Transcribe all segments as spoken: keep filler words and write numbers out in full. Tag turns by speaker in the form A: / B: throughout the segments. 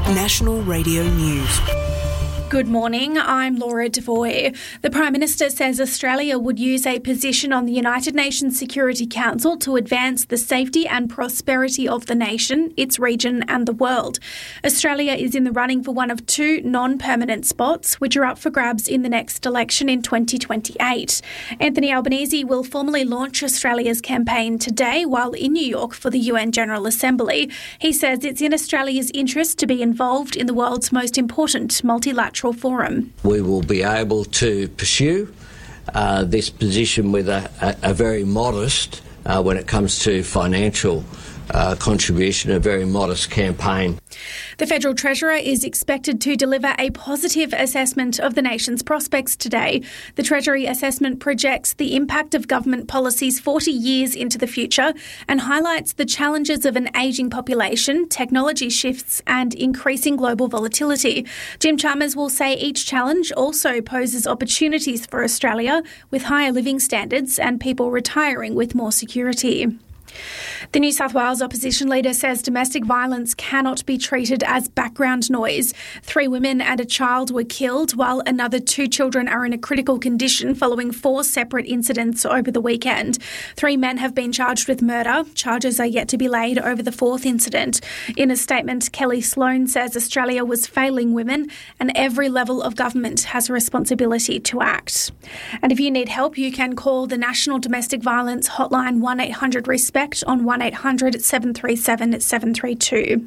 A: National Radio News.
B: Good morning, I'm Laura Devoy. The Prime Minister says Australia would use a position on the United Nations Security Council to advance the safety and prosperity of the nation, its region and the world. Australia is in the running for one of two non-permanent spots, which are up for grabs in the next election in twenty twenty-eight. Anthony Albanese will formally launch Australia's campaign today while in New York for the U N General Assembly. He says it's in Australia's interest to be involved in the world's most important multilateral forum.
C: We will be able to pursue uh, this position with a, a, a very modest, uh, when it comes to financial uh, contribution, a very modest campaign.
B: The Federal Treasurer is expected to deliver a positive assessment of the nation's prospects today. The Treasury assessment projects the impact of government policies forty years into the future and highlights the challenges of an ageing population, technology shifts and increasing global volatility. Jim Chalmers will say each challenge also poses opportunities for Australia, with higher living standards and people retiring with more security. The New South Wales opposition leader says domestic violence cannot be treated as background noise. Three women and a child were killed, while another two children are in a critical condition following four separate incidents over the weekend. Three men have been charged with murder. Charges are yet to be laid over the fourth incident. In a statement, Kelly Sloan says Australia was failing women and every level of government has a responsibility to act. And if you need help, you can call the National Domestic Violence Hotline one eight hundred RESPECT on one eight hundred seven three seven seven three two.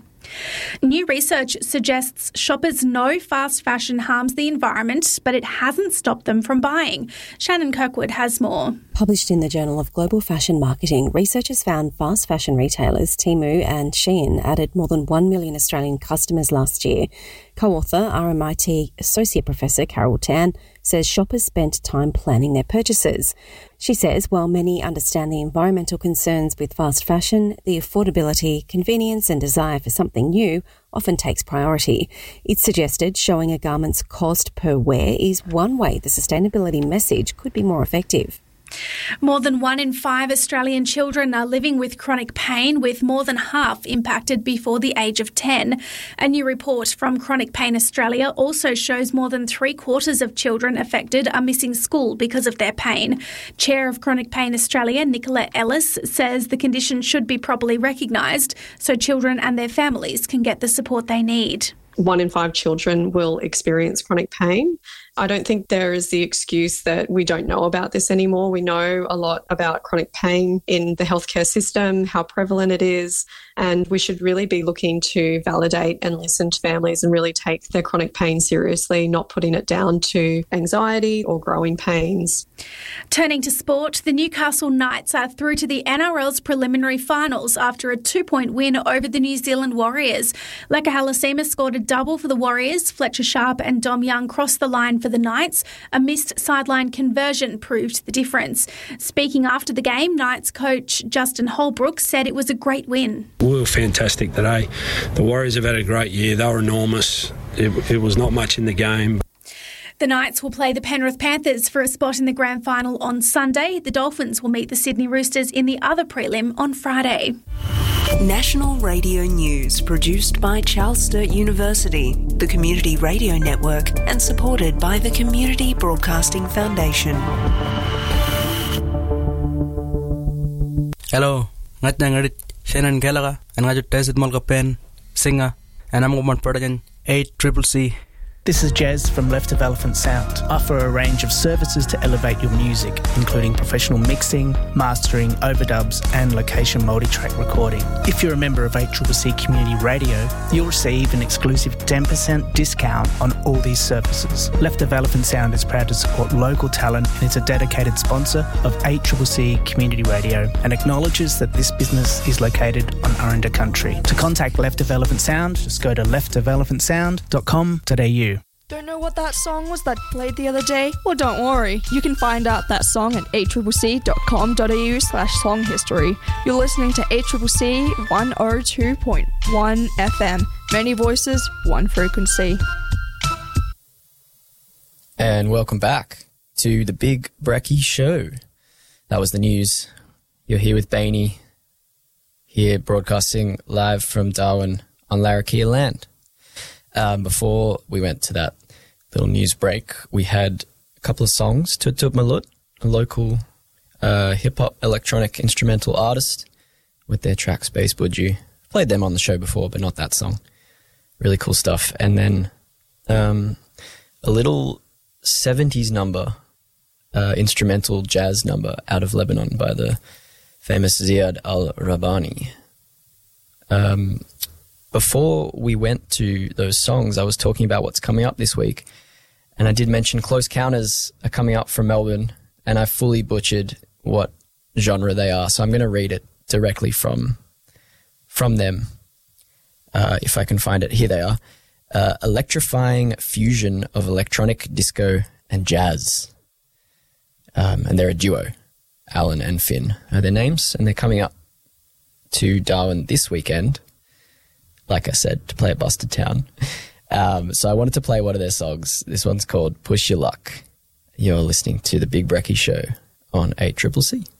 B: New research suggests shoppers know fast fashion harms the environment, but it hasn't stopped them from buying. Shannon Kirkwood has more.
D: Published in the Journal of Global Fashion Marketing, researchers found fast fashion retailers Temu and Shein added more than one million Australian customers last year. Co-author R M I T Associate Professor Carol Tan says shoppers spent time planning their purchases. She says while many understand the environmental concerns with fast fashion, the affordability, convenience and desire for something new often takes priority. It's suggested showing a garment's cost per wear is one way the sustainability message could be more effective.
B: More than one in five Australian children are living with chronic pain, with more than half impacted before the age of ten. A new report from Chronic Pain Australia also shows more than three quarters of children affected are missing school because of their pain. Chair of Chronic Pain Australia, Nicola Ellis, says the condition should be properly recognised so children and their families can get the support they need.
E: One in five children will experience chronic pain. I don't think there is the excuse that we don't know about this anymore. We know a lot about chronic pain in the healthcare system, how prevalent it is, and we should really be looking to validate and listen to families and really take their chronic pain seriously, not putting it down to anxiety or growing pains.
B: Turning to sport, the Newcastle Knights are through to the N R L's preliminary finals after a two-point win over the New Zealand Warriors. Leka Halasima scored a double for the Warriors. Fletcher Sharp and Dom Young crossed the line for the Knights. A missed sideline conversion proved the difference. Speaking after the game, Knights coach Justin Holbrook said it was a great win.
F: We were fantastic today. The Warriors have had a great year. They were enormous. It, it was not much in the game.
B: The Knights will play the Penrith Panthers for a spot in the grand final on Sunday. The Dolphins will meet the Sydney Roosters in the other prelim on Friday.
A: National Radio News, produced by Charles Sturt University, the Community Radio Network, and supported by the Community Broadcasting Foundation.
G: Hello, ngat na ngarit Shannon Gallagher, and ngajut Tezit Molka Pen, singer, and I'm one production eight Triple C.
H: This is Jez from Left of Elephant Sound. Offer a range of services to elevate your music, including professional mixing, mastering, overdubs, and location multi-track recording. If you're a member of eight C C C Community Radio, you'll receive an exclusive ten percent discount on all these services. Left of Elephant Sound is proud to support local talent and is a dedicated sponsor of eight C C C Community Radio and acknowledges that this business is located on Aranda country. To contact Left of Elephant Sound, just go to left of elephant sound dot com dot a u.
I: Don't know what that song was that played the other day? Well, don't worry. You can find out that song at a c c c dot com dot a u slash song history. You're listening to A C C C one oh two point one F M. Many voices, one frequency.
J: And welcome back to the Big Brekkie Show. That was the news. You're here with Bainey, here broadcasting live from Darwin on Larrakia land. Um, before we went to that little news break, we had a couple of songs. Tut Tut Malut, a local uh, hip-hop electronic instrumental artist with their track Space Budgie. Played them on the show before, but not that song. Really cool stuff. And then um, a little seventies number, uh, instrumental jazz number out of Lebanon by the famous Ziad al-Rabani. Um, before we went to those songs, I was talking about what's coming up this week, and I did mention Close Counters are coming up from Melbourne, and I fully butchered what genre they are, so I'm going to read it directly from from them, uh, if I can find it. Here they are. Uh, electrifying fusion of electronic disco and jazz. Um, and they're a duo. Alan and Finn are their names, and they're coming up to Darwin this weekend, like I said, to play at Busted Town. Um, so I wanted to play one of their songs. This one's called Push Your Luck. You're listening to The Big Brekkie Show on eight C C C.